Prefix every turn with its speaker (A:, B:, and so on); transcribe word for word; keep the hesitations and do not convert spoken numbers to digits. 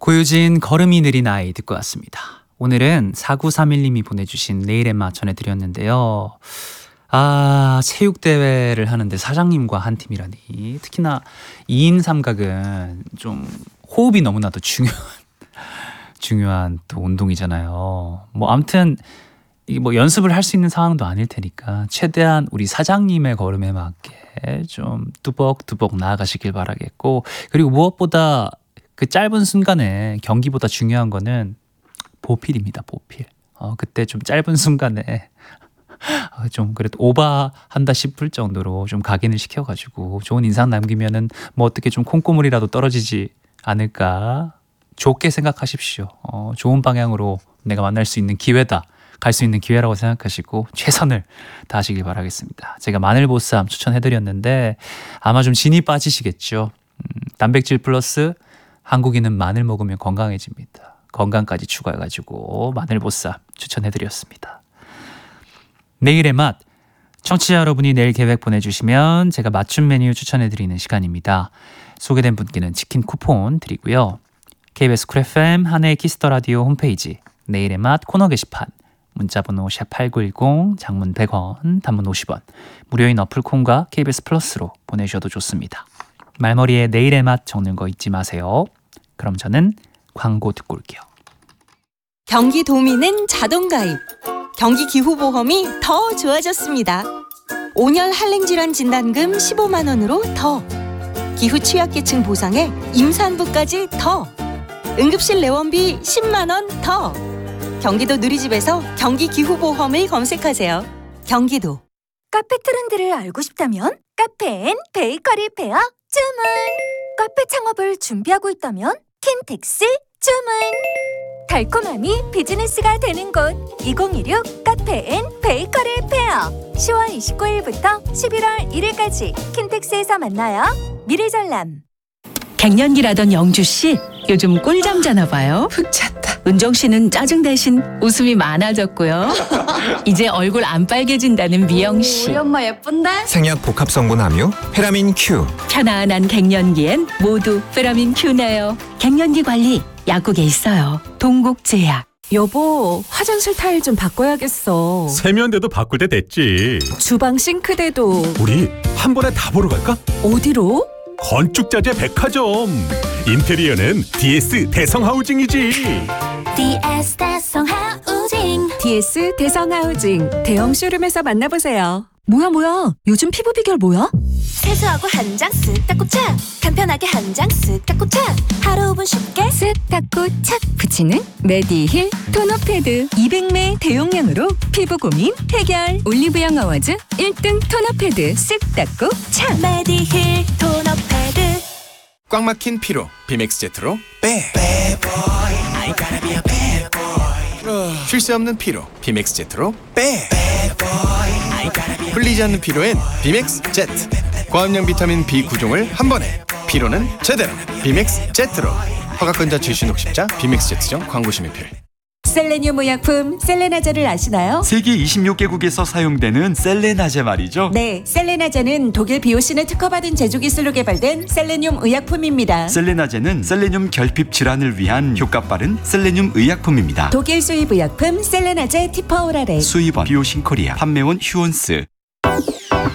A: 고유진 걸음이 느린 아이 듣고 왔습니다. 오늘은 사구삼일 님이 보내주신 내일의 맛 전해드렸는데요. 아, 체육대회를 하는데 사장님과 한 팀이라니. 특히나 이 인 삼각은 좀 호흡이 너무나도 중요한 중요한 또 운동이잖아요. 뭐 아무튼 이게 뭐 연습을 할 수 있는 상황도 아닐 테니까 최대한 우리 사장님의 걸음에 맞게 좀 뚜벅뚜벅 나아가시길 바라겠고, 그리고 무엇보다 그 짧은 순간에 경기보다 중요한 거는 보필입니다. 보필. 어, 그때 좀 짧은 순간에 좀 그래도 오버한다 싶을 정도로 좀 각인을 시켜가지고 좋은 인상 남기면은 뭐 어떻게 좀 콩고물이라도 떨어지지 않을까, 좋게 생각하십시오. 어, 좋은 방향으로 내가 만날 수 있는 기회다, 갈 수 있는 기회라고 생각하시고 최선을 다하시길 바라겠습니다. 제가 마늘보쌈 추천해드렸는데 아마 좀 진이 빠지시겠죠. 음, 단백질 플러스 한국인은 마늘 먹으면 건강해집니다. 건강까지 추가해가지고 마늘보쌈 추천해드렸습니다. 내일의 맛, 청취자 여러분이 내일 계획 보내주시면 제가 맞춤 메뉴 추천해드리는 시간입니다. 소개된 분께는 치킨 쿠폰 드리고요. 케이비에스 쿨 에프엠 한해의 키스더라디오 홈페이지 내일의 맛 코너 게시판, 문자번호 샵 팔구일공, 장문 백 원, 단문 오십 원, 무료인 어플콘과 케이비에스 플러스로 보내주셔도 좋습니다. 말머리에 내일의 맛 적는 거 잊지 마세요. 그럼 저는 광고 듣고 올게요.
B: 경기도민은 자동가입, 경기기후보험이 더 좋아졌습니다. 온열 한랭질환 진단금 십오만 원으로 더, 기후 취약계층 보상에 임산부까지 더, 응급실 내원비 십만 원 더. 경기도 누리집에서 경기기후보험을 검색하세요. 경기도.
C: 카페 트렌드를 알고 싶다면 카페 앤 베이커리 페어 주문. 카페 창업을 준비하고 있다면 킨텍스 주문. 달콤함이 비즈니스가 되는 곳 이천이십육 카페 앤 베이커리 페어. 시월 이십구일부터 십일월 일일까지 킨텍스에서 만나요. 미래전람.
D: 갱년기라던 영주씨, 요즘 꿀잠 자나 봐요.
E: 푹 잤다.
D: 은정씨는 짜증 대신 웃음이 많아졌고요. 이제 얼굴 안 빨개진다는 미영씨.
E: 우리 엄마 예쁜데?
F: 생약 복합성분 함유 페라민 Q.
D: 편안한 갱년기엔 모두 페라민 Q네요. 갱년기 관리 약국에 있어요. 동국제약.
G: 여보, 화장실 타일 좀 바꿔야겠어.
H: 세면대도 바꿀 때 됐지.
G: 주방 싱크대도.
H: 우리 한 번에 다 보러 갈까?
G: 어디로?
H: 건축자재 백화점. 인테리어는 디에스 대성하우징이지.
C: 디에스 대성하우징.
G: 디에스 대성하우징 대형 쇼룸에서 만나보세요. 뭐야 뭐야, 요즘 피부 비결 뭐야?
C: 세수하고 한 장 쓱 닦고 착. 간편하게 한 장 쓱 닦고 착. 하루 오 분 쉽게
G: 쓱 닦고 착 붙이는 메디힐 토너 패드. 이백 매 대용량으로 피부 고민 해결. 올리브영 어워즈 일 등 토너 패드 쓱 닦고 착.
C: 메디힐 토너 패드.
F: 꽉 막힌 피로 비맥스 제트로 빼. 쉴 새 없는 피로 비맥스 제트로 빼. 풀리지 않는 피로엔 비맥스 제트. 고함량 비타민 비 구 종을 한 번에, 피로는 제대로 비맥스 제트로. 허가권자 출신 혹십자 비맥스 제트점 광고 심의필.
G: 셀레늄 의약품 셀레나제를 아시나요?
I: 세계 이십육 개국에서 사용되는 셀레나제 말이죠.
G: 네, 셀레나제는 독일 비오신을 특허받은 제조기술로 개발된 셀레늄 의약품입니다.
I: 셀레나제는 셀레늄 결핍 질환을 위한 효과 빠른 셀레늄 의약품입니다.
G: 독일 수입 의약품 셀레나제 티퍼오라레.
I: 수입원 비오신 코리아, 판매원 휴온스.